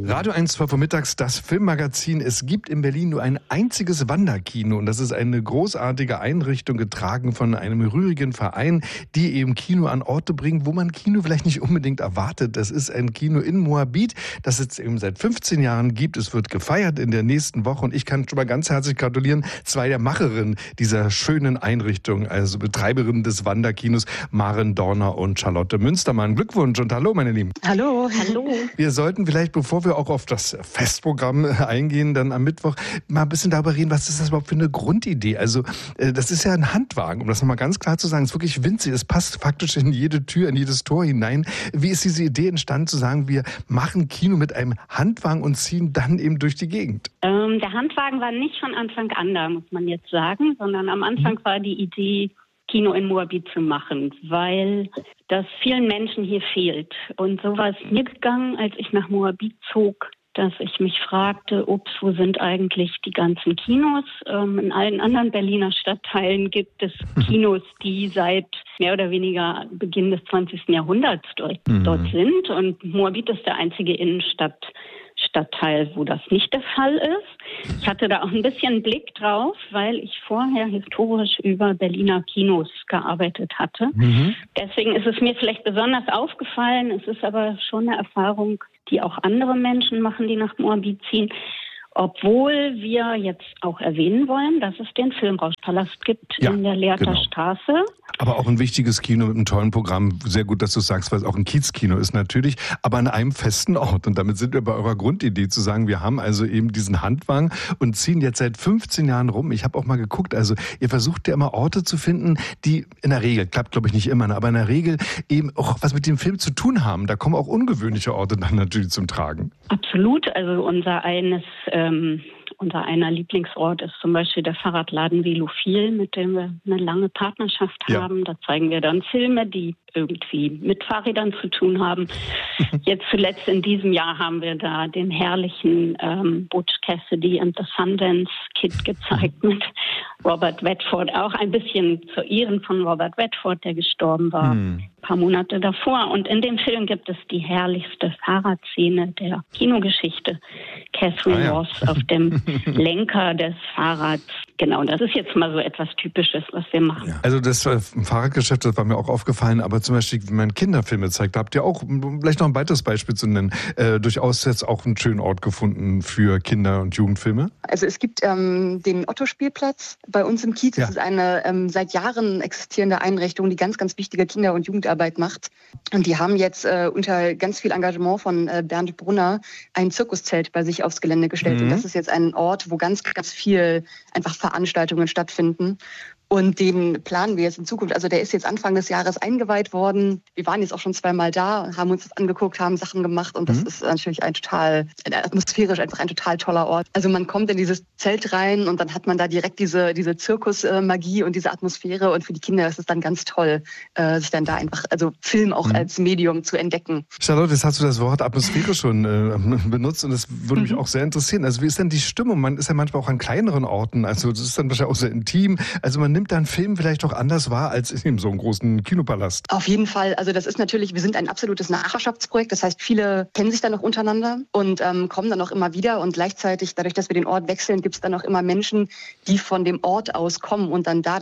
Radio 1, 12 Uhr mittags, das Filmmagazin. Es gibt in Berlin nur ein einziges Wanderkino und das ist eine großartige Einrichtung, getragen von einem rührigen Verein, die eben Kino an Orte bringen, wo man Kino vielleicht nicht unbedingt erwartet. Das ist ein Kino in Moabit, das es eben seit 15 Jahren gibt. Es wird gefeiert in der nächsten Woche und ich kann schon mal ganz herzlich gratulieren, zwei der Macherinnen dieser schönen Einrichtung, also Betreiberinnen des Wanderkinos, Maren Dorner und Charlotte Münstermann. Glückwunsch und hallo, meine Lieben. Hallo. Hallo. Wir sollten vielleicht, bevor wir auch auf das Festprogramm eingehen, dann am Mittwoch mal ein bisschen darüber reden, was ist das überhaupt für eine Grundidee? Also das ist ja ein Handwagen, um das nochmal ganz klar zu sagen, es ist wirklich winzig, es passt faktisch in jede Tür, in jedes Tor hinein. Wie ist diese Idee entstanden, zu sagen, wir machen Kino mit einem Handwagen und ziehen dann eben durch die Gegend? Der Handwagen war nicht von Anfang an da, muss man jetzt sagen, sondern am Anfang war die Idee, Kino in Moabit zu machen, weil das vielen Menschen hier fehlt. Und so war es mir gegangen, als ich nach Moabit zog, dass ich mich fragte, wo sind eigentlich die ganzen Kinos? In allen anderen Berliner Stadtteilen gibt es Kinos, die seit mehr oder weniger Beginn des 20. Jahrhunderts dort sind. Und Moabit ist der einzige Stadtteil, wo das nicht der Fall ist. Ich hatte da auch ein bisschen Blick drauf, weil ich vorher historisch über Berliner Kinos gearbeitet hatte. Deswegen ist es mir vielleicht besonders aufgefallen. Es ist aber schon eine Erfahrung, die auch andere Menschen machen, die nach Moabit ziehen. Obwohl wir jetzt auch erwähnen wollen, dass es den Filmrauschpalast gibt in der Lehrter Straße. Aber auch ein wichtiges Kino mit einem tollen Programm. Sehr gut, dass du sagst, weil es auch ein Kiezkino ist natürlich, aber an einem festen Ort. Und damit sind wir bei eurer Grundidee zu sagen, wir haben also eben diesen Handwagen und ziehen jetzt seit 15 Jahren rum. Ich habe auch mal geguckt, also ihr versucht ja immer Orte zu finden, die in der Regel, klappt glaube ich nicht immer, aber in der Regel eben auch was mit dem Film zu tun haben. Da kommen auch ungewöhnliche Orte dann natürlich zum Tragen. Absolut, also unser einer Lieblingsort ist zum Beispiel der Fahrradladen Velophil, mit dem wir eine lange Partnerschaft haben. Da zeigen wir dann Filme, die irgendwie mit Fahrrädern zu tun haben. Jetzt zuletzt in diesem Jahr haben wir da den herrlichen Butch Cassidy and the Sundance Kid gezeigt mit Robert Redford, auch ein bisschen zu Ehren von Robert Redford, der gestorben war ein paar Monate davor. Und in dem Film gibt es die herrlichste Fahrradszene der Kinogeschichte. Catherine Ross auf dem Lenker des Fahrrads. Genau, das ist jetzt mal so etwas Typisches, was wir machen. Ja. Also das Fahrradgeschäft, das war mir auch aufgefallen, aber zum Beispiel, wenn man Kinderfilme zeigt, da habt ihr auch, vielleicht noch ein weiteres Beispiel zu nennen, durchaus jetzt auch einen schönen Ort gefunden für Kinder- und Jugendfilme? Also es gibt den Otto-Spielplatz bei uns im Kiez. Das ist eine seit Jahren existierende Einrichtung, die ganz, ganz wichtige Kinder- und Jugendarbeit macht. Und die haben jetzt unter ganz viel Engagement von Bernd Brunner ein Zirkuszelt bei sich aufs Gelände gestellt. Und das ist jetzt ein Ort, wo ganz, ganz viel einfach Veranstaltungen stattfinden. Und den planen wir jetzt in Zukunft. Also der ist jetzt Anfang des Jahres eingeweiht worden. Wir waren jetzt auch schon zweimal da, haben uns das angeguckt, haben Sachen gemacht. Und das ist natürlich atmosphärisch einfach ein total toller Ort. Also man kommt in dieses Zelt rein und dann hat man da direkt diese Zirkusmagie und diese Atmosphäre. Und für die Kinder ist es dann ganz toll, sich dann da einfach, also Film auch als Medium zu entdecken. Charlotte, jetzt hast du das Wort Atmosphäre schon benutzt und das würde mich auch sehr interessieren. Also wie ist denn die Stimmung? Man ist ja manchmal auch an kleineren Orten. Also das ist dann wahrscheinlich auch sehr intim. Also man nimmt dann Film vielleicht auch anders wahr als in so einem großen Kinopalast. Auf jeden Fall. Also das ist natürlich, wir sind ein absolutes Nachbarschaftsprojekt. Das heißt, viele kennen sich dann noch untereinander und kommen dann auch immer wieder. Und gleichzeitig, dadurch, dass wir den Ort wechseln, gibt es dann auch immer Menschen, die von dem Ort aus kommen und dann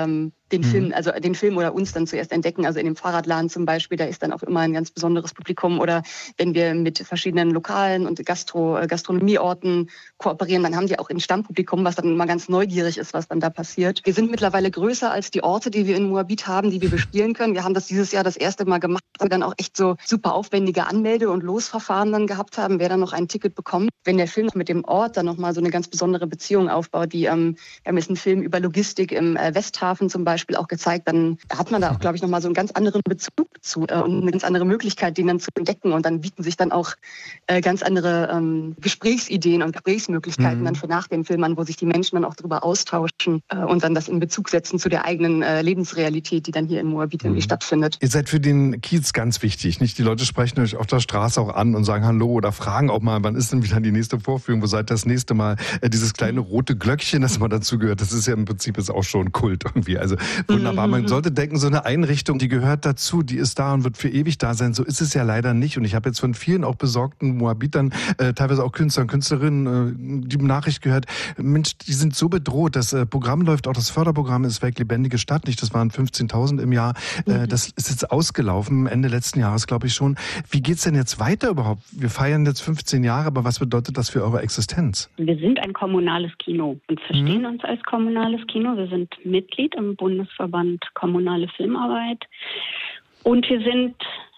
den Film oder uns dann zuerst entdecken. Also in dem Fahrradladen zum Beispiel, da ist dann auch immer ein ganz besonderes Publikum. Oder wenn wir mit verschiedenen Lokalen und Gastronomieorten kooperieren, dann haben die auch ein Stammpublikum, was dann immer ganz neugierig ist, was dann da passiert. Wir sind mittlerweile größer als die Orte, die wir in Moabit haben, die wir bespielen können. Wir haben das dieses Jahr das erste Mal gemacht, weil wir dann auch echt so super aufwendige Anmelde- und Losverfahren dann gehabt haben, wer dann noch ein Ticket bekommt. Wenn der Film mit dem Ort dann nochmal so eine ganz besondere Beziehung aufbaut, wie wir haben jetzt einen Film über Logistik im Westhafen zum Beispiel auch gezeigt, dann hat man da auch, glaube ich, nochmal so einen ganz anderen Bezug zu und eine ganz andere Möglichkeit, den dann zu entdecken. Und dann bieten sich dann auch ganz andere Gesprächsideen und Gesprächsmöglichkeiten dann für nach dem Film an, wo sich die Menschen dann auch darüber austauschen und dann das in Bezug setzen zu der eigenen Lebensrealität, die dann hier in Moabit irgendwie stattfindet. Ihr seid für den Kiez ganz wichtig, nicht? Die Leute sprechen euch auf der Straße auch an und sagen Hallo oder fragen auch mal, wann ist denn wieder die nächste Vorführung, wo seid ihr das nächste Mal? Dieses kleine rote Glöckchen, das mal dazu gehört, das ist ja im Prinzip jetzt auch schon Kult irgendwie. Also Wunderbar. Man sollte denken, so eine Einrichtung, die gehört dazu, die ist da und wird für ewig da sein. So ist es ja leider nicht. Und ich habe jetzt von vielen auch besorgten Moabitern, teilweise auch Künstlern, Künstlerinnen, die Nachricht gehört, Mensch, die sind so bedroht. Das Programm läuft, auch das Förderprogramm ist weg, Lebendige Stadt nicht. Das waren 15.000 im Jahr. Das ist jetzt ausgelaufen, Ende letzten Jahres, glaube ich schon. Wie geht's denn jetzt weiter überhaupt? Wir feiern jetzt 15 Jahre, aber was bedeutet das für eure Existenz? Wir sind ein kommunales Kino und verstehen uns als kommunales Kino. Wir sind Mitglied im Bundesverband Kommunale Filmarbeit und wir sind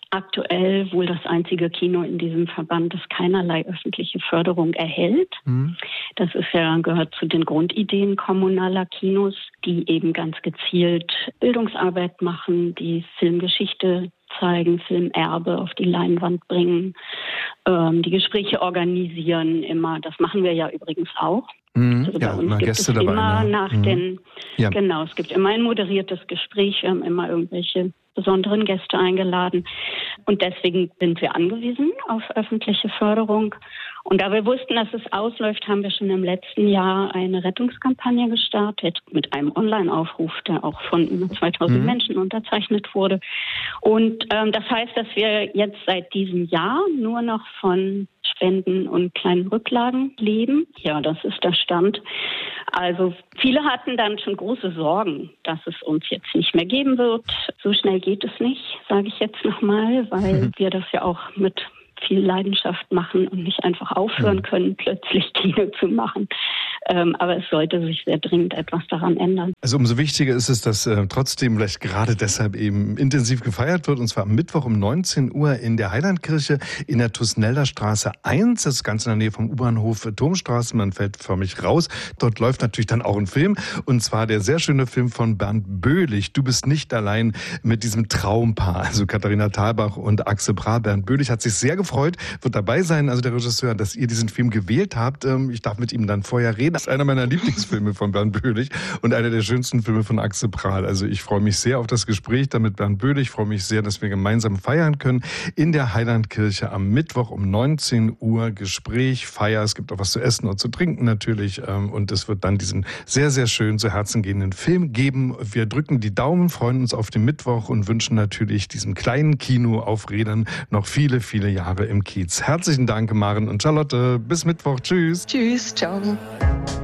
aktuell wohl das einzige Kino in diesem Verband, das keinerlei öffentliche Förderung erhält. Das gehört zu den Grundideen kommunaler Kinos, die eben ganz gezielt Bildungsarbeit machen, die Filmgeschichte zeigen, Filmerbe auf die Leinwand bringen, die Gespräche organisieren immer. Das machen wir ja übrigens auch. Also bei uns gibt Gäste es dabei, immer nach genau, es gibt immer ein moderiertes Gespräch, wir haben immer irgendwelche besonderen Gäste eingeladen und deswegen sind wir angewiesen auf öffentliche Förderung. Und da wir wussten, dass es ausläuft, haben wir schon im letzten Jahr eine Rettungskampagne gestartet mit einem Online-Aufruf, der auch von über 2000 Menschen unterzeichnet wurde. Und das heißt, dass wir jetzt seit diesem Jahr nur noch von Spenden und kleinen Rücklagen leben. Ja, das ist der Stand. Also viele hatten dann schon große Sorgen, dass es uns jetzt nicht mehr geben wird. So schnell geht es nicht, sage ich jetzt nochmal, weil wir das ja auch mit viel Leidenschaft machen und nicht einfach aufhören können, plötzlich Kino zu machen. Aber es sollte sich sehr dringend etwas daran ändern. Also umso wichtiger ist es, dass trotzdem vielleicht gerade deshalb eben intensiv gefeiert wird. Und zwar am Mittwoch um 19 Uhr in der Heilandkirche in der Tusnelder Straße 1. Das ist ganz in der Nähe vom U-Bahnhof Turmstraße. Man fällt förmlich raus. Dort läuft natürlich dann auch ein Film. Und zwar der sehr schöne Film von Bernd Böhlich. Du bist nicht allein mit diesem Traumpaar. Also Katharina Thalbach und Axel Prahl. Bernd Böhlich hat sich sehr gefreut, wird dabei sein, also der Regisseur, dass ihr diesen Film gewählt habt. Ich darf mit ihm dann vorher reden. Das ist einer meiner Lieblingsfilme von Bernd Böhlich und einer der schönsten Filme von Axel Prahl. Also ich freue mich sehr auf das Gespräch da mit Bernd Böhlich. Ich freue mich sehr, dass wir gemeinsam feiern können in der Heilandkirche am Mittwoch um 19 Uhr. Gespräch, Feier, es gibt auch was zu essen und zu trinken natürlich. Und es wird dann diesen sehr, sehr schön zu Herzen gehenden Film geben. Wir drücken die Daumen, freuen uns auf den Mittwoch und wünschen natürlich diesem kleinen Kino auf Rädern noch viele, viele Jahre im Kiez. Herzlichen Dank, Maren und Charlotte. Bis Mittwoch. Tschüss. Tschüss. Ciao.